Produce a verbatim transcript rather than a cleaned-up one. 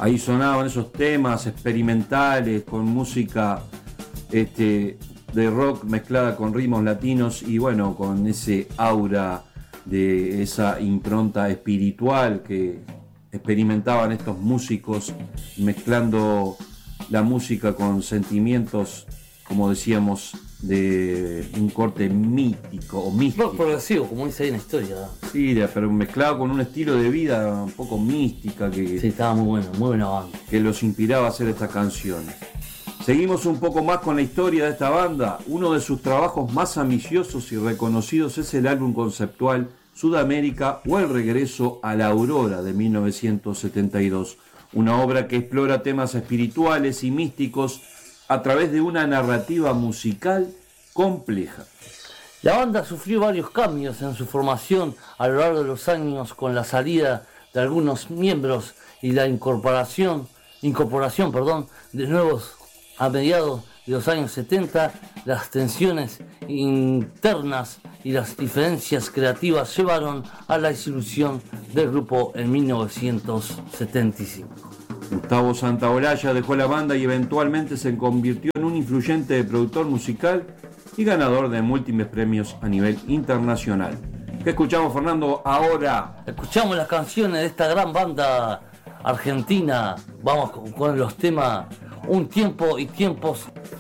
Ahí sonaban esos temas experimentales con música este, de rock mezclada con ritmos latinos y bueno, con ese aura de esa impronta espiritual que experimentaban estos músicos mezclando la música con sentimientos, como decíamos, de un corte mítico o místico. Rock progresivo, como dice ahí en la historia. Sí, pero mezclado con un estilo de vida un poco mística que, sí, estaba muy bueno, muy buena banda, que los inspiraba a hacer estas canciones. Seguimos un poco más con la historia de esta banda. Uno de sus trabajos más ambiciosos y reconocidos es el álbum conceptual Sudamérica o El Regreso a la Aurora de mil novecientos setenta y dos, una obra que explora temas espirituales y místicos a través de una narrativa musical compleja. La banda sufrió varios cambios en su formación a lo largo de los años con la salida de algunos miembros y la incorporación, incorporación perdón, de nuevos a mediados de los años setenta. Las tensiones internas y las diferencias creativas llevaron a la disolución del grupo en mil novecientos setenta y cinco. Gustavo Santaolalla dejó la banda y eventualmente se convirtió en un influyente productor musical y ganador de múltiples premios a nivel internacional. ¿Qué escuchamos, Fernando, ahora? Escuchamos las canciones de esta gran banda argentina. Vamos con, con los temas Un Tiempo y Tiempos